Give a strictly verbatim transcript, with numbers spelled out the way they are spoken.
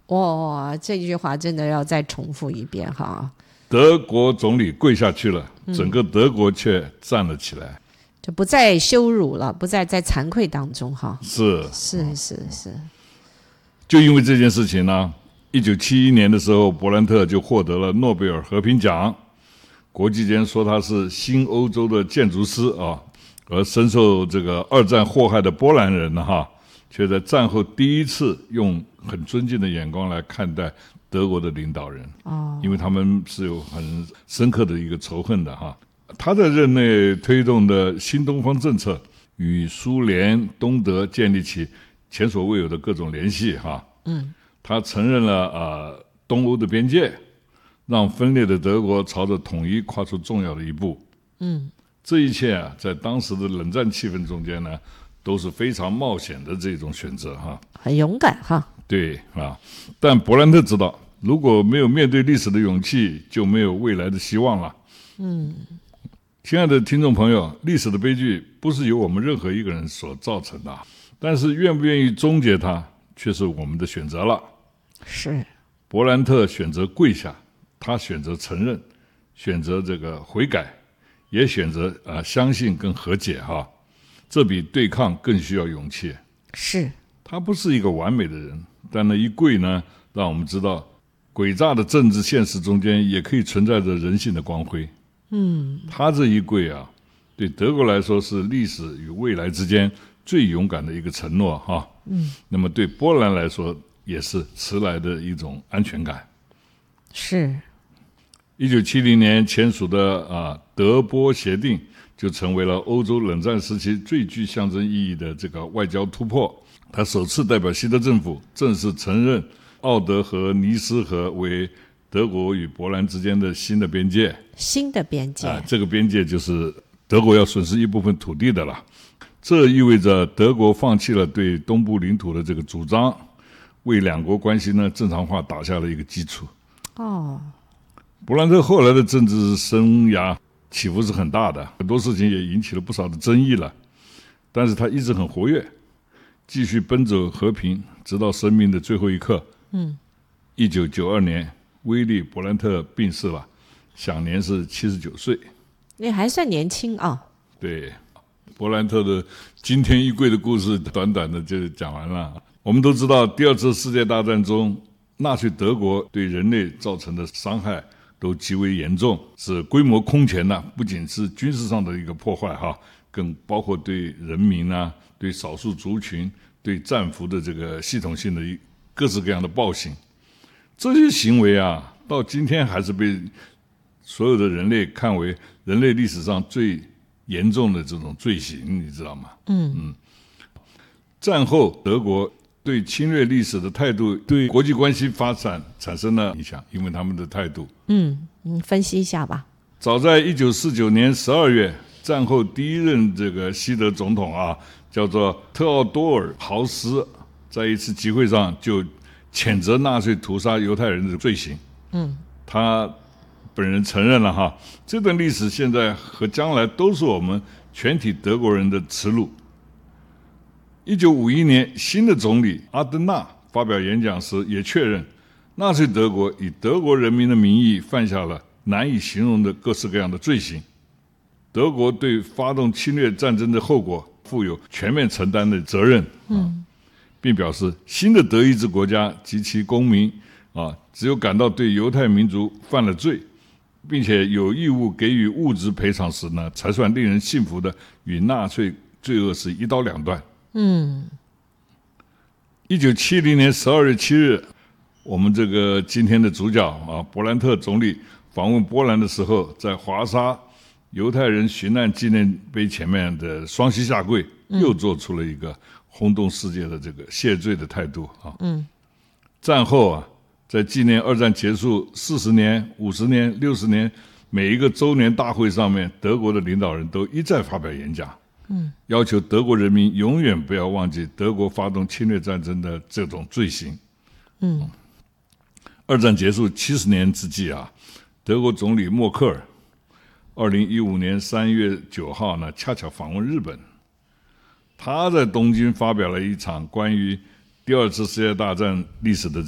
哇，这句话真的要再重复一遍哈。 德国总理跪下去了，整个德国却站了起来， 就不再羞辱了，不再在惭愧当中哈。 是是是是。 就因为这件事情呢，一九七一年的时候，伯兰特就获得了诺贝尔和平奖。国际间说他是新欧洲的建筑师啊，而深受这个二战祸害的波兰人呢，哈，却在战后第一次用很尊敬的眼光来看待德国的领导人，哦，因为他们是有很深刻的一个仇恨的哈。他在任内推动的新东方政策，与苏联、东德建立起前所未有的各种联系哈。嗯，他承认了呃东欧的边界，让分裂的德国朝着统一跨出重要的一步。嗯，这一切啊，在当时的冷战气氛中间呢，都是非常冒险的这种选择哈， 很勇敢哈。 对啊，但伯兰特知道，如果没有面对历史的勇气，就没有未来的希望了。嗯，亲爱的听众朋友，历史的悲剧不是由我们任何一个人所造成的，但是愿不愿意终结它，却是我们的选择了。 是， 伯兰特选择跪下，他选择承认，选择这个悔改，也选择啊、呃、相信跟和解哈，这比对抗更需要勇气。 是， 他不是一个完美的人，但那一跪呢，让我们知道诡诈的政治现实中间也可以存在着人性的光辉。嗯，他这一跪啊，对德国来说是历史与未来之间最勇敢的一个承诺哈。嗯，那么对波兰来说也是迟来的一种安全感。 是， 一九七零年签署的啊德波协定，就成为了欧洲冷战时期最具象征意义的这个外交突破。他首次代表希特政府正式承认奥德和尼斯河为德国与波兰之间的新的边界。 新的边界、 啊、这个边界就是德国要损失一部分土地的了。这意味着德国放弃了对东部领土的这个主张，为两国关系呢正常化打下了一个基础。 哦， 伯兰特后来的政治生涯起伏是很大的，很多事情也引起了不少的争议了，但是他一直很活跃，继续奔走和平，直到生命的最后一刻。嗯，一九九二年，威利·伯兰特病逝了，享年是七十九岁。 你还算年轻啊。 对，伯兰特的惊天一跪的故事，短短的就讲完了。我们都知道，第二次世界大战中，纳粹德国对人类造成的伤害都极为严重，是规模空前的，不仅是军事上的一个破坏哈，更包括对人民啊、对少数族群、对战俘的这个系统性的各式各样的暴行。这些行为啊，到今天还是被所有的人类看为人类历史上最严重的这种罪行，你知道吗？嗯嗯。战后德国对侵略历史的态度对国际关系发展产生了影响，因为他们的态度。 嗯，你分析一下吧。 早在一九四九年十二月，战后第一任这个西德总统啊，叫做特奥多尔·豪斯，在一次集会上就谴责纳粹屠杀犹太人的罪行。嗯，他本人承认了哈，这段历史现在和将来都是我们全体德国人的耻辱。一九五一年，新的总理阿登纳发表演讲时也确认，纳粹德国以德国人民的名义犯下了难以形容的各式各样的罪行，德国对发动侵略战争的后果负有全面承担的责任。嗯，并表示新的德意志国家及其公民啊，只有感到对犹太民族犯了罪，并且有义务给予物质赔偿时呢，才算令人信服的与纳粹罪恶是一刀两断。嗯，一九七零年十二月七日，我们这个今天的主角啊，伯兰特总理访问波兰的时候，在华沙犹太人殉难纪念碑前面的双膝下跪，又做出了一个轰动世界的这个谢罪的态度啊。嗯，战后啊，在纪念二战结束四十年、五十年、六十年每一个周年大会上面，德国的领导人都一再发表演讲。嗯，要求德国人民永远不要忘记德国发动侵略战争的这种罪行。嗯，二战结束七十年之际啊，德国总理默克尔二零一五年三月九号呢，恰巧访问日本。他在东京发表了一场关于第二次世界大战历史的